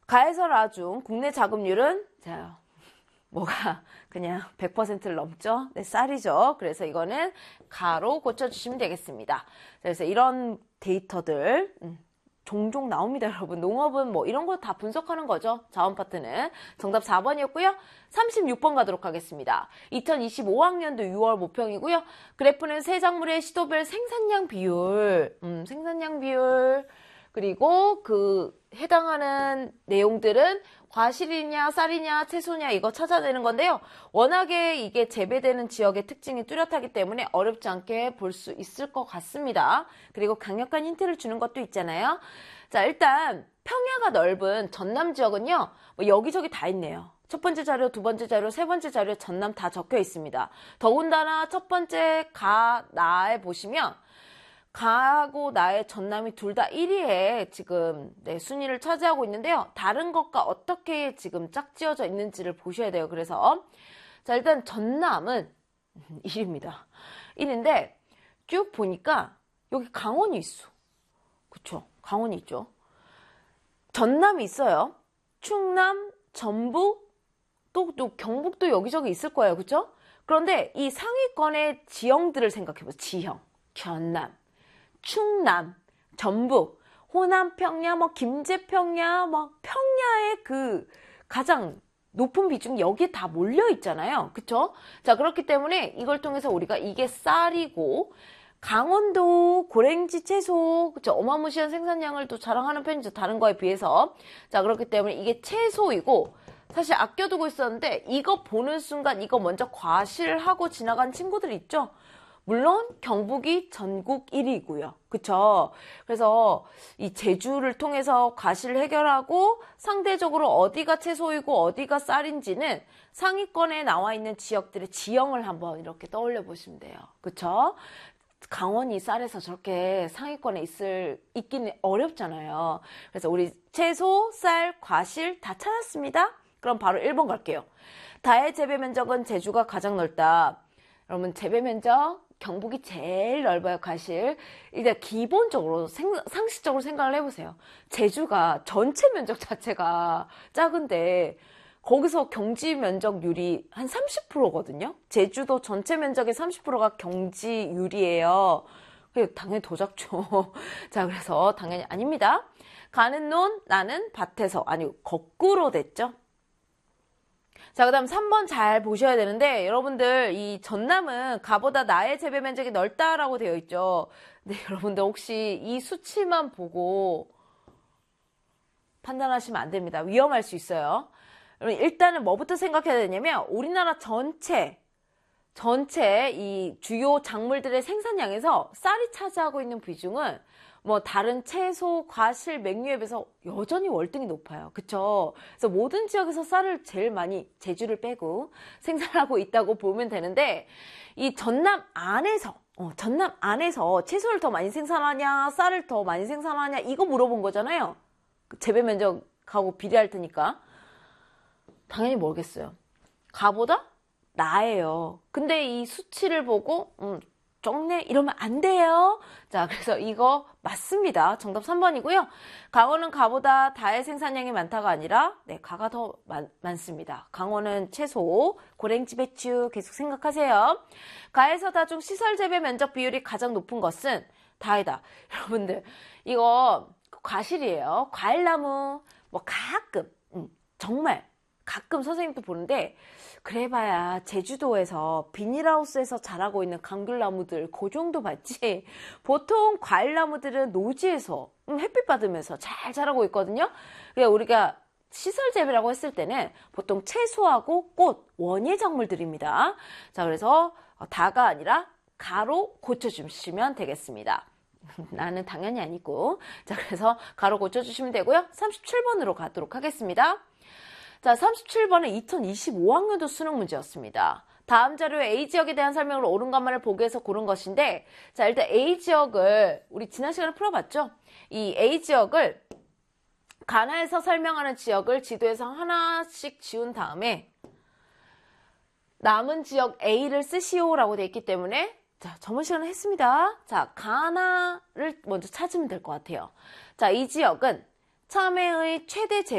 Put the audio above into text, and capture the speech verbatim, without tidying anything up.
가에서라 중 국내 자급률은 자 뭐가 그냥 백 퍼센트를 넘죠. 네, 쌀이죠. 그래서 이거는 가로 고쳐주시면 되겠습니다. 그래서 이런 데이터들 음, 종종 나옵니다, 여러분. 농업은 뭐 이런 거 다 분석하는 거죠. 자원 파트는. 정답 사 번이었고요. 삼십육 번 가도록 하겠습니다. 이천이십오 학년도 유월 모평이고요. 그래프는 새 작물의 시도별 생산량 비율, 음, 생산량 비율, 그리고 그 해당하는 내용들은 과실이냐 쌀이냐 채소냐 이거 찾아내는 건데요. 워낙에 이게 재배되는 지역의 특징이 뚜렷하기 때문에 어렵지 않게 볼 수 있을 것 같습니다. 그리고 강력한 힌트를 주는 것도 있잖아요. 자, 일단 평야가 넓은 전남 지역은요. 뭐 여기저기 다 있네요. 첫 번째 자료, 두 번째 자료, 세 번째 자료 전남 다 적혀 있습니다. 더군다나 첫 번째 가, 나에 보시면 가하고 나의 전남이 둘 다 일 위에 지금 네, 순위를 차지하고 있는데요. 다른 것과 어떻게 지금 짝지어져 있는지를 보셔야 돼요. 그래서 자 일단 전남은 일 위입니다. 일 위인데 쭉 보니까 여기 강원이 있어. 그쵸? 강원이 있죠. 전남이 있어요. 충남, 전북, 또, 또 경북도 여기저기 있을 거예요. 그쵸? 그런데 이 상위권의 지형들을 생각해보세요. 지형, 전남, 충남, 전북, 호남 평야, 뭐 김제 평야, 뭐 평야의 그 가장 높은 비중이 여기에 다 몰려 있잖아요. 그쵸? 자, 그렇기 때문에 이걸 통해서 우리가 이게 쌀이고 강원도 고랭지 채소, 그쵸? 어마무시한 생산량을 또 자랑하는 편이죠. 다른 거에 비해서. 자, 그렇기 때문에 이게 채소이고 사실 아껴두고 있었는데 이거 보는 순간 이거 먼저 과실하고 지나간 친구들 있죠? 물론 경북이 전국 일 위고요. 그쵸? 그래서 이 제주를 통해서 과실을 해결하고 상대적으로 어디가 채소이고 어디가 쌀인지는 상위권에 나와 있는 지역들의 지형을 한번 이렇게 떠올려 보시면 돼요. 그쵸? 강원이 쌀에서 저렇게 상위권에 있을, 있기는 어렵잖아요. 그래서 우리 채소, 쌀, 과실 다 찾았습니다. 그럼 바로 일 번 갈게요. 다의 재배 면적은 제주가 가장 넓다. 여러분 재배 면적 경북이 제일 넓어요. 과실. 일단 기본적으로 생, 상식적으로 생각을 해보세요. 제주가 전체 면적 자체가 작은데 거기서 경지 면적률이 한 삼십 퍼센트거든요. 제주도 전체 면적의 삼십 퍼센트가 경지율이에요. 당연히 더 작죠. 자, 그래서 당연히 아닙니다. 가는 논, 나는 밭에서. 아니, 거꾸로 됐죠. 자, 그 다음 삼 번 잘 보셔야 되는데 여러분들 이 전남은 가보다 나의 재배 면적이 넓다라고 되어 있죠. 근데 여러분들 혹시 이 수치만 보고 판단하시면 안 됩니다. 위험할 수 있어요. 일단은 뭐부터 생각해야 되냐면 우리나라 전체 전체 이 주요 작물들의 생산량에서 쌀이 차지하고 있는 비중은 뭐 다른 채소, 과실, 맹류에 비해서 여전히 월등히 높아요. 그쵸? 그래서 모든 지역에서 쌀을 제일 많이 제주를 빼고 생산하고 있다고 보면 되는데 이 전남 안에서 어, 전남 안에서 채소를 더 많이 생산하냐 쌀을 더 많이 생산하냐 이거 물어본 거잖아요. 재배 면적하고 비례할 테니까 당연히 모르겠어요. 가보다 나예요. 근데 이 수치를 보고 음, 적네 이러면 안 돼요. 자, 그래서 이거 맞습니다. 정답 삼 번이고요. 강원은 가보다 다의 생산량이 많다가 아니라 네, 가가 더 많, 많습니다. 강원은 채소, 고랭지, 배추 계속 생각하세요. 가에서 다 중 시설 재배 면적 비율이 가장 높은 것은 다이다. 여러분들 이거 과실이에요. 과일나무 뭐 가끔 음, 정말 가끔 선생님도 보는데 그래봐야 제주도에서 비닐하우스에서 자라고 있는 감귤나무들 그 정도 봤지 보통 과일나무들은 노지에서 햇빛 받으면서 잘 자라고 있거든요. 그러니까 우리가 시설 재배라고 했을 때는 보통 채소하고 꽃, 원예 작물들입니다. 자, 그래서 다가 아니라 가로 고쳐주시면 되겠습니다. 나는 당연히 아니고. 자, 그래서 가로 고쳐주시면 되고요. 삼십칠 번으로 가도록 하겠습니다. 자, 삼십칠 번은 이천이십오 학년도 수능 문제였습니다. 다음 자료의 A지역에 대한 설명을 옳은 것만을 보기 위해서 고른 것인데, 자, 일단 A지역을 우리 지난 시간에 풀어봤죠? 이 A지역을 가나에서 설명하는 지역을 지도에서 하나씩 지운 다음에 남은 지역 A를 쓰시오라고 되어 있기 때문에 자, 저번 시간에 했습니다. 자, 가나를 먼저 찾으면 될 것 같아요. 자, 이 지역은 참외의 최대 재